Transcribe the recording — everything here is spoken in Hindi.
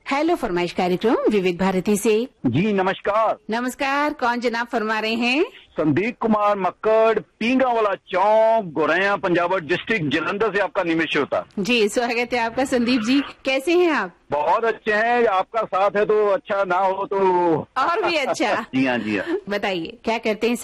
हेलो फरमाइश कार्यक्रम विविध भारती से। जी नमस्कार। नमस्कार, कौन जनाब फरमा रहे हैं? संदीप कुमार मक्कड़, पींगा वाला चौक, गोरैया, पंजाब डिस्ट्रिक्ट, जलंधर से आपका निमिष होता। जी स्वागत है आपका संदीप जी, कैसे हैं आप? बहुत अच्छे हैं, आपका साथ है तो अच्छा, ना हो तो और भी अच्छा। जी हाँ जी हाँ। बताइए क्या करते हैं